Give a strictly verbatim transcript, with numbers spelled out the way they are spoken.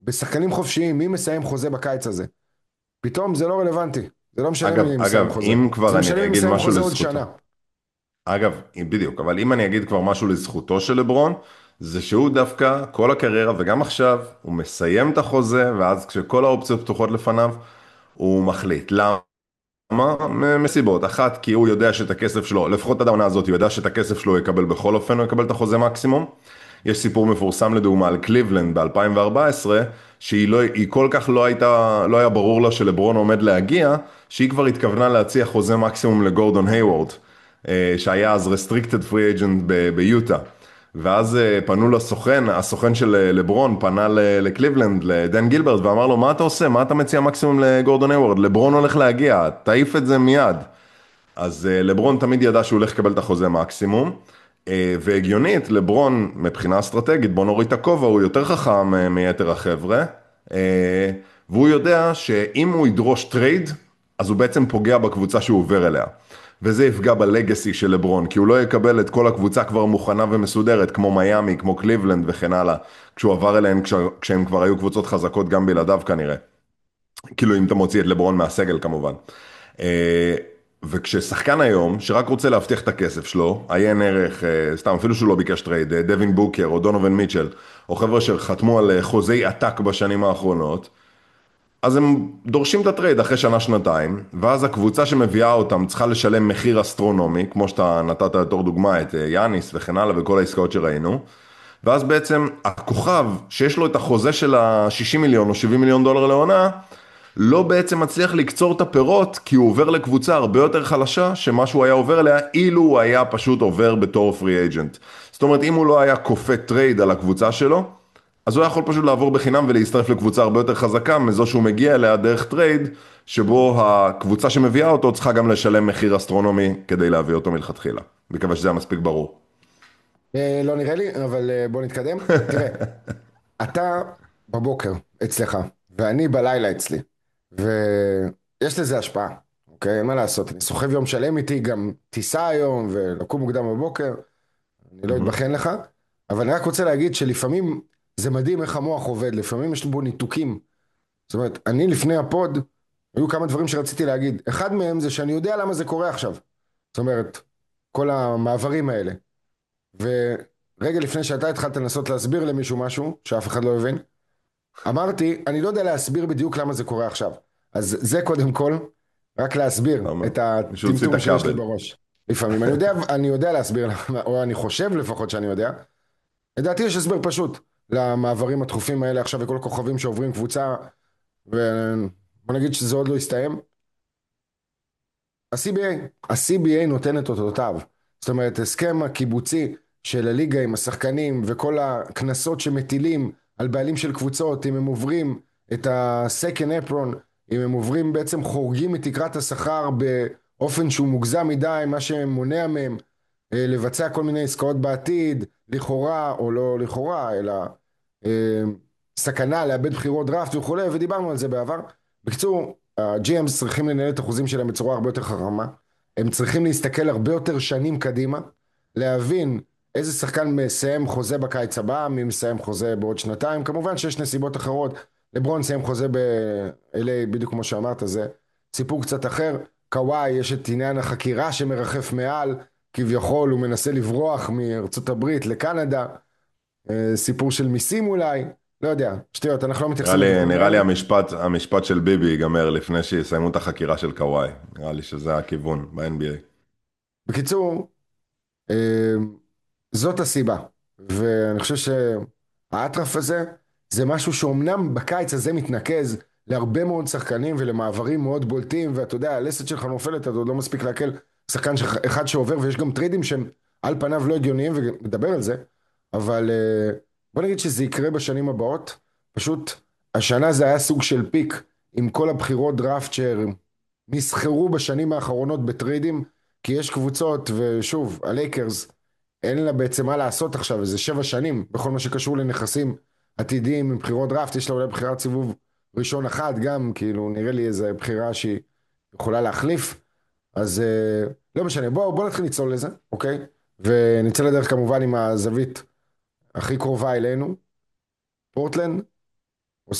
בשחקנים חופשיים, מי מסיים חוזה בקיץ הזה? פתאום זה לא רלוונטי, זה לא משנה אגב, מי מסיים אגב, חוזה, אם זה כבר משנה אני מי אגיד מסיים משהו חוזה עוד לזכותו. שנה. אגב, בדיוק, אבל אם אני אגיד כבר משהו לזכותו של לברון, זה שהוא דווקא כל הקריירה וגם עכשיו, הוא מסיים את החוזה, ואז כשכל האופציות פתוחות לפניו, הוא מחליט. למה? מ- מסיבות. אחת, כי הוא יודע שאת הכסף שלו, לפחות עד העונה הזאת, הוא יודע שאת הכסף שלו הוא יקבל בכל אופן, הוא יקבל את החוזה מקסימום. יש סיפור מפורסם לדוגמה על קליבלנד ב-אלפיים וארבע עשרה, שהיא לא, היא כל כך לא הייתה, לא היה ברור לה שלברון עומד להגיע, שהיא כבר התכוונה להציע חוזה מקסימום לגורדון היוורד, אה, שהיה אז restricted free agent ב- ביוטה. ואז אה, פנו לסוכן, הסוכן של אה, לברון פנה ל- לקליבלנד, לדן גילברט, ואמר לו, מה אתה עושה? מה אתה מציע מקסימום לגורדון היוורד? לברון הולך להגיע, תעיף את זה מיד. אז אה, לברון תמיד ידע שהוא הולך לקבל את החוזה מקסימום, אה, והגיונית, לברון מבחינה אסטרטגית, בוא נוריד את הכובע, הוא יותר חכם אה, מיתר החבר'ה, אה, והוא יודע שאם הוא ידרוש טרייד, אז הוא בעצם פוגע בקבוצה שהוא עובר אליה. וזה יפגע בלגסי של לברון, כי הוא לא יקבל את כל הקבוצה כבר מוכנה ומסודרת, כמו מיאמי, כמו קליבלנד וכן הלאה, כשהוא עבר אליהן כש- כשהם כבר היו קבוצות חזקות גם בלעדיו כנראה. כאילו אם אתה מוציא את לברון מהסגל כמובן. אה, וכששחקן היום, שרק רוצה להבטיח את הכסף שלו, עיין ערך, אה, סתם, אפילו שהוא לא ביקש טרייד, אה, דווין בוקר או דונובין מיטשל, או חבר'ה שחתמו על אה, חוזי עתק בשנים האחרונות, אז הם דורשים את הטרייד אחרי שנה-שנתיים, ואז הקבוצה שמביאה אותם צריכה לשלם מחיר אסטרונומי, כמו שאתה נתת בתור דוגמה את אה, יאניס וכן הלאה, וכל העסקאות שראינו, ואז בעצם הכוכב שיש לו את החוזה של ה-שישים מיליון או שבעים מיליון דולר לעונה, לא בעצם מצליח לקצור את הפירות, כי הוא עובר לקבוצה הרבה יותר חלשה, שמה שהוא היה עובר אליה, אילו הוא היה פשוט עובר בתור פרי אג'נט. זאת אומרת, אם הוא לא היה כופה טרייד על הקבוצה שלו, אז הוא היה יכול פשוט לעבור בחינם ולהצטרף לקבוצה הרבה יותר חזקה מזו שהוא מגיע אליה דרך טרייד, שבו הקבוצה שמביאה אותו צריכה גם לשלם מחיר אסטרונומי כדי להביא אותו מלכתחילה. מקווה שזה היה מספיק ברור. אה, לא נראה לי, אבל אה, בוא נתקדם. תראה, אתה בבוקר אצלך, ואני בלילה אצלי, ויש לזה השפעה, אוקיי? אין מה לעשות, אני סוחב יום שלם איתי, גם טיסה היום, ולקום מוקדם בבוקר, אני לא מהמם. אתבחן לך, אבל אני רק רוצה להגיד שלפעמים זה מדהים איך המוח עובד, לפעמים יש בו ניתוקים. זאת אומרת, אני לפני הפוד, היו כמה דברים שרציתי להגיד. אחד מהם זה שאני יודע למה זה קורה עכשיו. זאת אומרת, כל המעברים האלה. ורגע לפני שאתה התחלת לנסות להסביר למישהו משהו, שאף אחד לא הבין, אמרתי, אני לא יודע להסביר בדיוק למה זה קורה עכשיו. אז זה קודם כל, רק להסביר למה? את מישהו הוציא את הטמטום שיש לי הכבל. בראש. לפעמים. אני יודע, אני יודע להסביר, למה, או אני חושב לפחות שאני יודע. לדעתי יש הסבר פשוט למעברים התכופים האלה עכשיו וכל הכוכבים שעוברים קבוצה, ובוא נגיד שזה עוד לא הסתיים. ה-סי בי איי, ה-סי בי איי נותן את אותותיו. זאת אומרת, הסכם הקיבוצי של הליגה עם השחקנים וכל הקנסות שמטילים על בעלים של קבוצות, אם הם עוברים את ה-second apron, אם הם עוברים בעצם חורגים מתקרת השכר באופן שהוא מוגזם מדי, מה שמונע מהם אה, לבצע כל מיני עסקאות בעתיד, לכאורה או לא לכאורה, אלא אה, סכנה לאבד בחירות דראפט וכולי, ודיברנו על זה בעבר. בקיצור, ה-ג'י אמס צריכים לנהל את החוזים שלהם בצורה הרבה יותר חכמה, הם צריכים להסתכל הרבה יותר שנים קדימה, להבין איזה שחקן מסיים חוזה בקיץ הבא, מי מסיים חוזה בעוד שנתיים, כמובן שיש נסיבות אחרות, לברון מסיים חוזה ב-אל איי, בדיוק כמו שאמרת, זה סיפור קצת אחר, קוואי יש את עניין החקירה שמרחף מעל, כביכול הוא מנסה לברוח מארצות הברית לקנדה, אה, סיפור של מיסים אולי, לא יודע, שטויות, אנחנו לא נראה מתייחסים לי, לדברים נראה לי האלה. המשפט, המשפט של ביבי ייגמר לפני שיסיימו את החקירה של קוואי. נראה לי שזה הכיוון ב-אן בי איי. בקיצור, אה, זאת הסיבה, ואני חושב שהאטרף הזה זה משהו שאומנם בקיץ הזה מתנקז להרבה מאוד שחקנים ולמעברים מאוד בולטים, ואתה יודע, הלסת שלך נופלת, אתה עוד לא מספיק להקל שחקן ש- אחד שעובר, ויש גם טריידים שהם על פניו לא הגיוניים, ונדבר על זה, אבל אה, בוא נגיד שזה יקרה בשנים הבאות, פשוט השנה זה היה סוג של פיק, עם כל הבחירות דראפט שנסחרו בשנים האחרונות בטריידים, כי יש קבוצות, ושוב, הלייקרס, אין לה בעצם מה לעשות עכשיו, איזה שבע שנים, בכל מה שקשור לנכסים עתידיים עם בחירות דראפט, יש לה אולי בחירת סיבוב ראשון אחת, גם כאילו נראה לי איזה בחירה שהיא יכולה להחליף, אז אה, לא משנה, בוא, בוא נתחיל לצלול לזה, אוקיי? ונצא לדרך כמובן עם הזווית הכי קרובה אלינו, פורטלנד,